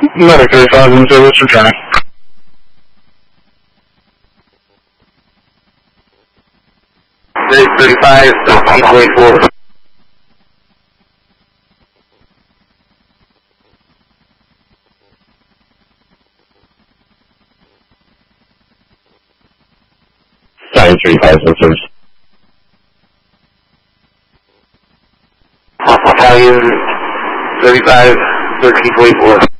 Medic 35 in service returning. Medic 35, on the way forward. Science 35 in service. Battalion 35, 1344.